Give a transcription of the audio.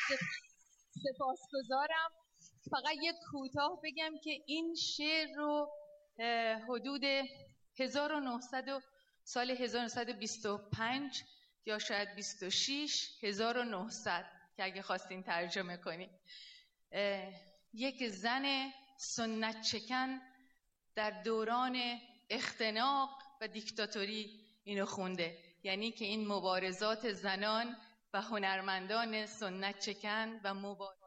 سپاسگزارم. فقط یک کوتاه بگم که این شعر رو حدود سال 1925 یا شاید 1900 که اگه خواستین ترجمه کنین، یک زن سنت چکن در دوران اختناق و دیکتاتوری اینو خونده. یعنی که این مبارزات زنان و هنرمندان سنت چکن و